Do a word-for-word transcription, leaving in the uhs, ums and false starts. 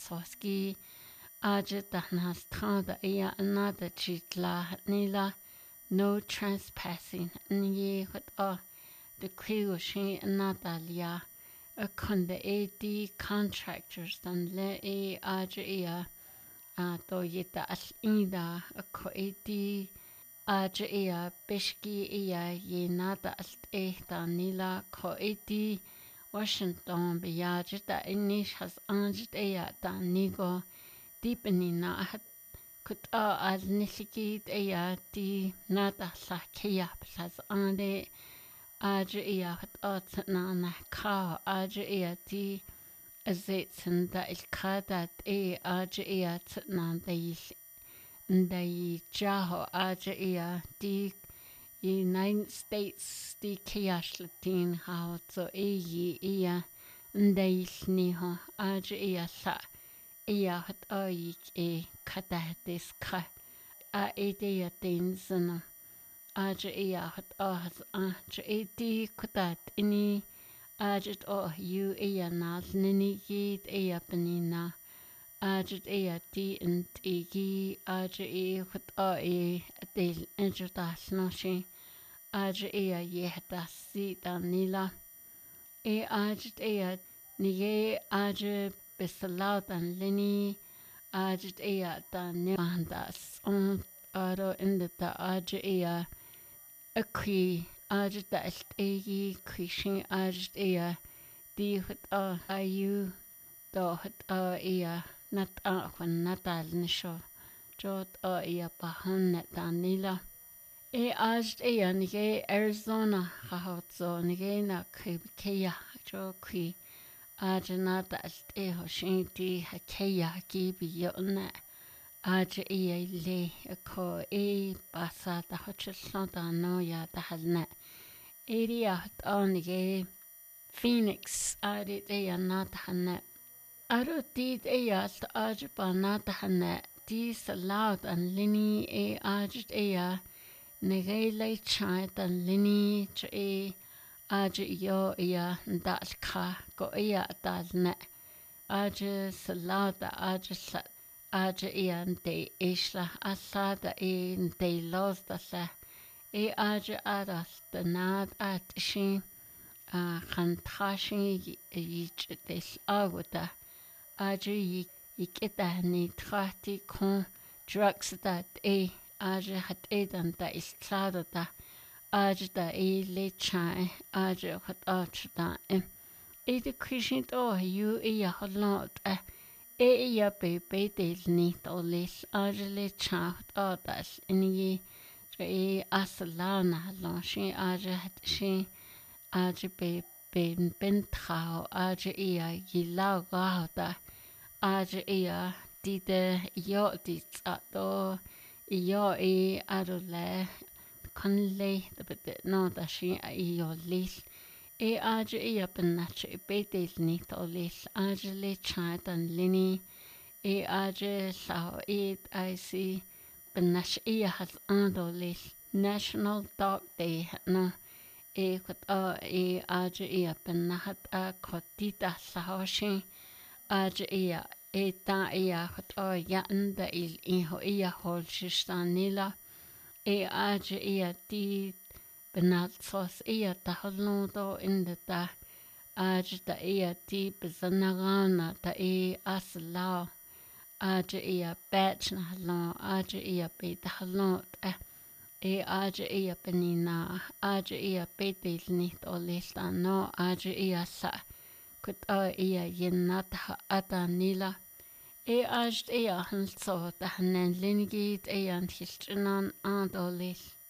soski aja dahnas tranda iya another chitla nila no trespassing nye hot a the krigo shi anatalia a kunde eighty contractors dan le e aja iya a to yeta al ida a ko eighty aja iya bishki iya ye nata al e dan nila ko eighty Washington bejaarde da inish has anjit eya da nigo deepeni na hat kut a al nisigit eya di nada la kia plus ande aje eya hat at na na ka aje eya di azitsen da il kada e aje eya na da is ndai jaho aje eya di United States di kiash latin how so e ia ndail ni ho aja ia sa ia hat ai e kata des ka a e de ya tenzana aja ia hat as aja e di kata ini aja o you ia nas nini git ia penina aja ia di and igi aja e hat a e del international shi aja ea yehda si danila e aja ea nige aja besalau dan lini aja ea dan nevandas on aro inda da aja ea akui aja da est egi krishin aja ea di hut a ayu do hut a ea nat a kwan natal nisho jod a ea bahan net danila E ajd e nige Arizona gahatso nige na kibkeya jo ki ajna da e hoshinti hakeya ki biyona aj e le ko e basa da hochson da no ya da halna area onige Phoenix arid e na da hanna aro dit e as aj ba na da hanna di salad an lini e ajd e Nige le chai dan lini tre aja yo ya dal ka go ya dal ne aja salada aja sat aja ya de isla asada e de los da sa e aja aras benad at shi a khantashi yi des aguda aja yi iketa ni trati kon drugs that e aja hat edan da is klaro da aja da e le chai aja hat aja da e e de krishin to you e ya holot e e ya be be del ni to les aja le cha hat das ni e asalana la shi aja hat shi aja be ben ben trao aja e ya yilau ga da aja e ya di de yo di tsa to Yo e arole conle the bit no da shi e yo lis e aja e apen nach e betel ni to lis aja le chat and lini e aja sao e I see benach e has ando lis National Dog Day no e kot a e aja e apen nahat a kotita sao shi aja e e ta ia hot o ya nda il in ho ia hol shistanila e aja ia ti benat sos ia ta holno do inda ta aja ta ia ti bezanagana ta e asla aja ia batch na lo aja ia be ta holno e aja ia penina aja ia be te ni to lista no aja ia sa kut a ia yenata ata nila E ajd e ahn so da hanen linigid e an hiltrinan an dolis.